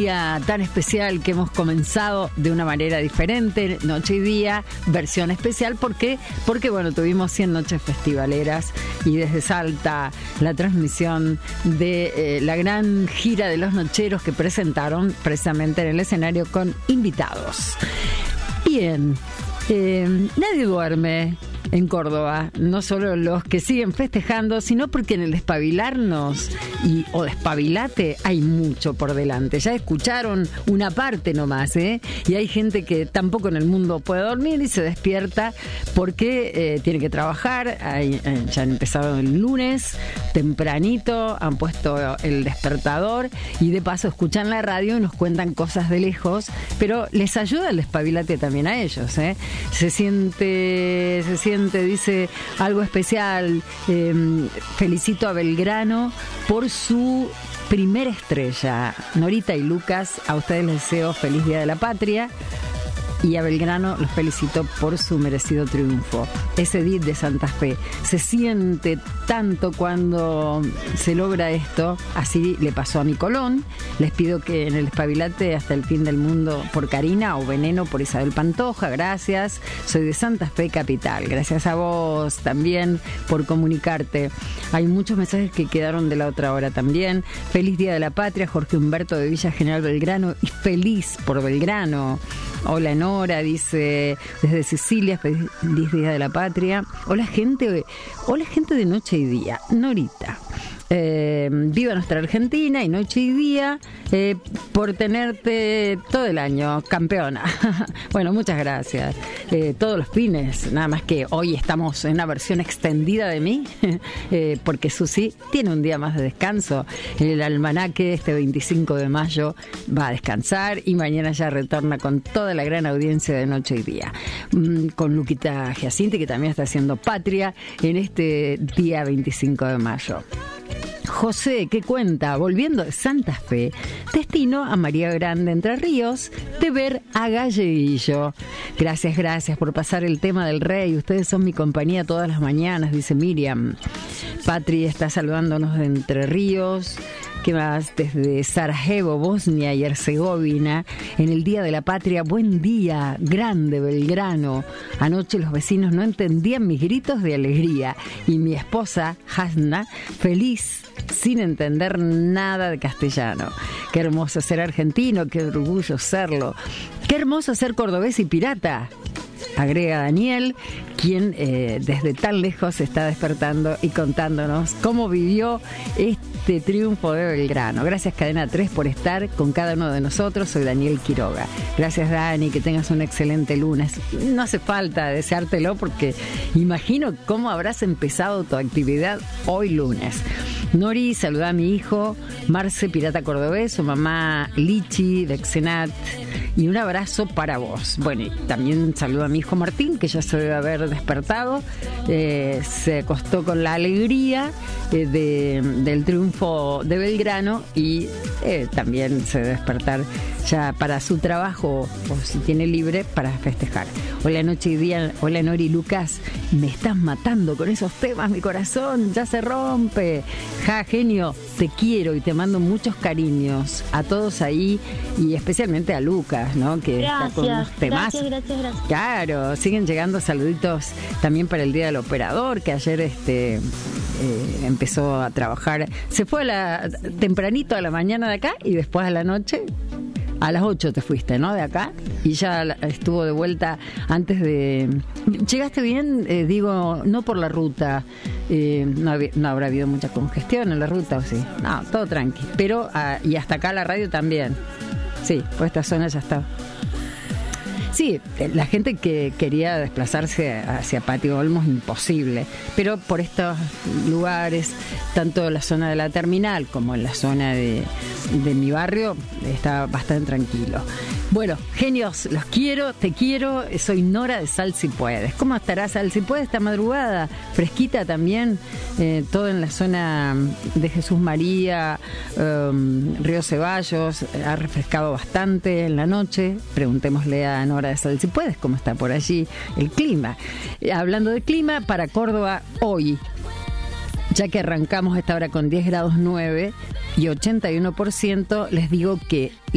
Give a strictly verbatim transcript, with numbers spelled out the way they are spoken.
día tan especial que hemos comenzado de una manera diferente, noche y día, versión especial, ¿por qué? Porque, bueno, tuvimos cien noches festivaleras y desde Salta la transmisión de eh, la gran gira de los nocheros que presentaron precisamente en el escenario con invitados. Bien, eh, nadie duerme en Córdoba, no solo los que siguen festejando, sino porque en el despabilarnos y, o despabilate hay mucho por delante. Ya escucharon una parte nomás, ¿eh? Y hay gente que tampoco en el mundo puede dormir y se despierta porque eh, tiene que trabajar. Hay, eh, ya han empezado el lunes, tempranito, han puesto el despertador y de paso escuchan la radio y nos cuentan cosas de lejos, pero les ayuda el despabilate también a ellos, ¿eh? Se siente, se siente dice algo especial. Eh, felicito a Belgrano por su primera estrella. Norita y Lucas, a ustedes les deseo feliz Día de la Patria. Y a Belgrano los felicito por su merecido triunfo. Ese D I T de Santa Fe se siente tanto cuando se logra esto. Así le pasó a mi Colón. Les pido que en el despabilate hasta el fin del mundo por Karina o Veneno por Isabel Pantoja. Gracias. Soy de Santa Fe Capital. Gracias a vos también por comunicarte. Hay muchos mensajes que quedaron de la otra hora también. Feliz Día de la Patria, Jorge Humberto de Villa General Belgrano. Y feliz por Belgrano. Hola Nora, dice desde Sicilia, feliz Día de la Patria. Hola gente, hola gente de Noche y Día. Norita. Eh, viva nuestra Argentina y noche y día eh, por tenerte todo el año campeona. Bueno, muchas gracias. Eh, todos los fines, nada más que hoy estamos en una versión extendida de mí, eh, porque Susi tiene un día más de descanso. El almanaque este veinticinco de mayo va a descansar y mañana ya retorna con toda la gran audiencia de Noche y Día. Mm, con Luquita Giacinti, que también está haciendo patria en este día veinticinco de mayo. José, ¿qué cuenta? Volviendo de Santa Fe, destino a María Grande, Entre Ríos, de ver a Galleguillo. Gracias, gracias por pasar el tema del rey. Ustedes son mi compañía todas las mañanas, dice Miriam. Patri está saludándonos de Entre Ríos. ¿Qué más? Desde Sarajevo, Bosnia y Herzegovina, en el Día de la Patria. Buen día, grande Belgrano. Anoche los vecinos no entendían mis gritos de alegría y mi esposa, Hasna, feliz, sin entender nada de castellano. Qué hermoso ser argentino, qué orgullo serlo. Qué hermoso ser cordobés y pirata, agrega Daniel, quien eh, desde tan lejos está despertando y contándonos cómo vivió este triunfo de Belgrano. Gracias Cadena tres por estar con cada uno de nosotros. Soy Daniel Quiroga. Gracias Dani, que tengas un excelente lunes. No hace falta deseártelo porque imagino cómo habrás empezado tu actividad hoy lunes. Nori, saluda a mi hijo Marce, pirata cordobés, su mamá Lichi de Xenat, y un abrazo para vos. Bueno, y también saluda a mi hijo Martín, que ya se debe haber despertado, eh, se acostó con la alegría eh, de, del triunfo de Belgrano y eh, también se debe despertar ya para su trabajo o si tiene libre para festejar. Hola Noche y Día, hola Nori y Lucas, me estás matando con esos temas, mi corazón ya se rompe. Ja, genio, te quiero y te mando muchos cariños a todos ahí y especialmente a Lucas, ¿no? Que gracias, está con unos temas. Gracias, gracias, gracias. Claro, siguen llegando saluditos también para el Día del Operador, que ayer este eh, empezó a trabajar. Se fue a la, tempranito a la mañana de acá y después a la noche. A las ocho te fuiste, ¿no? De acá. Y ya estuvo de vuelta antes de... ¿Llegaste bien? Eh, digo, no por la ruta. Eh, no, había, no habrá habido mucha congestión en la ruta, ¿o sí? No, todo tranqui. Pero, ah, y hasta acá la radio también. Sí, pues esta zona ya está. Sí, la gente que quería desplazarse hacia Patio Olmos, imposible. Pero por estos lugares, tanto en la zona de la terminal como en la zona de, de mi barrio, está bastante tranquilo. Bueno, genios, los quiero, te quiero. Soy Nora de Sal Si Puedes. ¿Cómo estará Sal Si Puedes esta madrugada? Fresquita también, eh, todo en la zona de Jesús María, um, Río Ceballos. Ha refrescado bastante en la noche. Preguntémosle a Nora de Sal Si Puedes cómo está por allí el clima. Eh, hablando de clima, para Córdoba hoy, ya que arrancamos esta hora con diez grados nueve y ochenta y uno por ciento, les digo que